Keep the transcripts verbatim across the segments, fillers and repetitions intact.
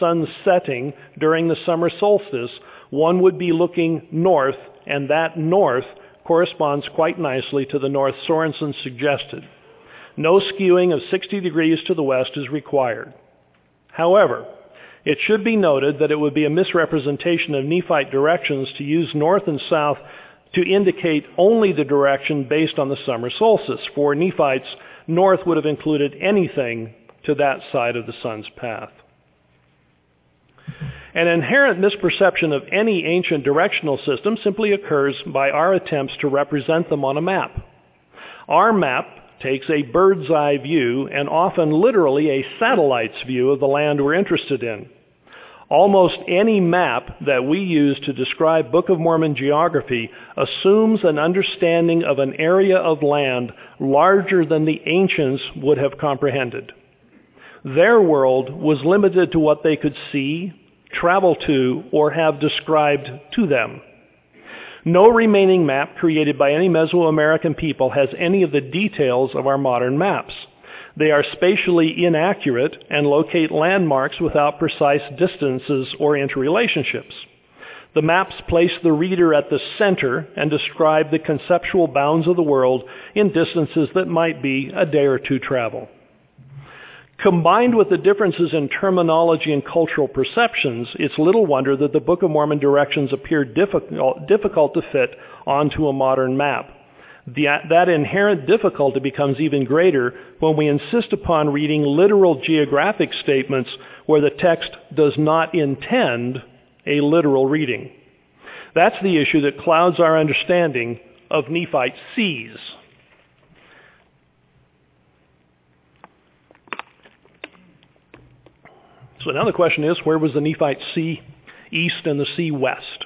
sun setting during the summer solstice, one would be looking north, and that north corresponds quite nicely to the north Sorensen suggested. No skewing of sixty degrees to the west is required. However, it should be noted that it would be a misrepresentation of Nephite directions to use north and south to indicate only the direction based on the summer solstice. For Nephites, north would have included anything to that side of the sun's path. An inherent misperception of any ancient directional system simply occurs by our attempts to represent them on a map. Our map takes a bird's eye view and often literally a satellite's view of the land we're interested in. Almost any map that we use to describe Book of Mormon geography assumes an understanding of an area of land larger than the ancients would have comprehended. Their world was limited to what they could see, travel to, or have described to them. No remaining map created by any Mesoamerican people has any of the details of our modern maps. They are spatially inaccurate and locate landmarks without precise distances or interrelationships. The maps place the reader at the center and describe the conceptual bounds of the world in distances that might be a day or two travel. Combined with the differences in terminology and cultural perceptions, it's little wonder that the Book of Mormon directions appear difficult, difficult to fit onto a modern map. The, that inherent difficulty becomes even greater when we insist upon reading literal geographic statements where the text does not intend a literal reading. That's the issue that clouds our understanding of Nephite seas. So now the question is, where was the Nephite sea east and the sea west?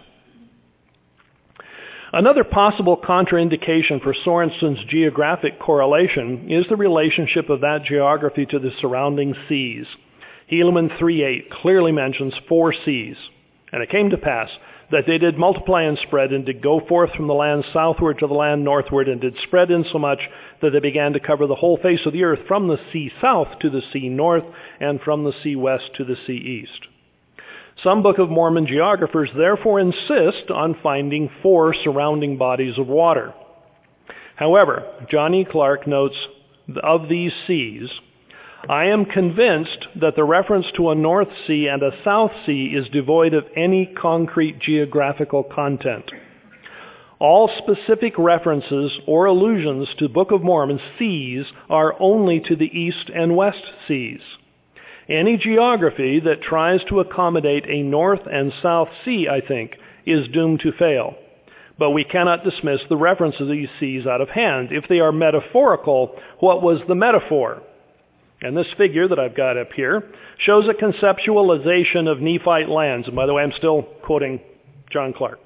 Another possible contraindication for Sorensen's geographic correlation is the relationship of that geography to the surrounding seas. Helaman three eight clearly mentions four seas. And it came to pass that they did multiply and spread, and did go forth from the land southward to the land northward, and did spread insomuch that they began to cover the whole face of the earth from the sea south to the sea north, and from the sea west to the sea east. Some Book of Mormon geographers therefore insist on finding four surrounding bodies of water. However, John E. Clark notes, of these seas, I am convinced that the reference to a North Sea and a South Sea is devoid of any concrete geographical content. All specific references or allusions to Book of Mormon seas are only to the East and West Seas. Any geography that tries to accommodate a North and South Sea, I think, is doomed to fail. But we cannot dismiss the reference of these seas out of hand. If they are metaphorical, what was the metaphor? And this figure that I've got up here shows a conceptualization of Nephite lands. And by the way, I'm still quoting John Clark.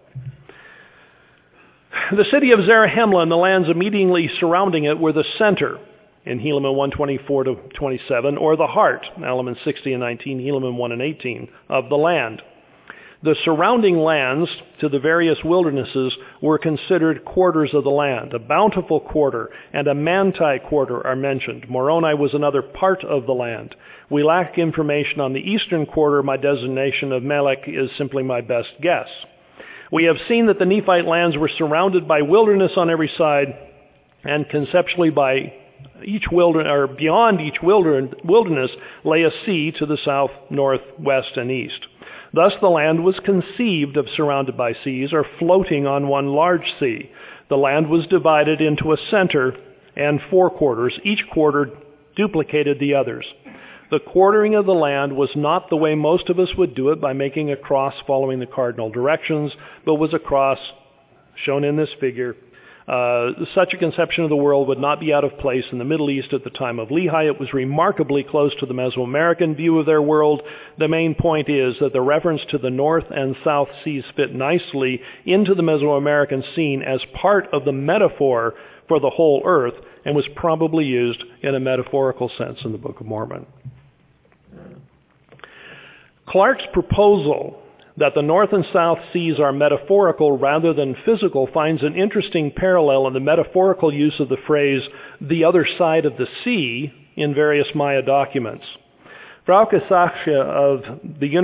The city of Zarahemla and the lands immediately surrounding it were the center, in Helaman one twenty-four to twenty-seven, or the heart, Alaman sixty and nineteen, Helaman one and eighteen, of the land. The surrounding lands to the various wildernesses were considered quarters of the land. A bountiful quarter and a Manti quarter are mentioned. Moroni was another part of the land. We lack information on the eastern quarter. My designation of Melech is simply my best guess. We have seen that the Nephite lands were surrounded by wilderness on every side, and conceptually by each wilderness, or beyond each wilderness, lay a sea to the south, north, west, and east. Thus the land was conceived of surrounded by seas, or floating on one large sea. The land was divided into a center and four quarters. Each quarter duplicated the others. The quartering of the land was not the way most of us would do it, by making a cross following the cardinal directions, but was a cross shown in this figure. Uh, such a conception of the world would not be out of place in the Middle East at the time of Lehi. It was remarkably close to the Mesoamerican view of their world. The main point is that the reference to the North and South Seas fit nicely into the Mesoamerican scene as part of the metaphor for the whole earth, and was probably used in a metaphorical sense in the Book of Mormon. Clark's proposal that the North and South Seas are metaphorical rather than physical finds an interesting parallel in the metaphorical use of the phrase, the other side of the sea, in various Maya documents. Frauke Sachse of the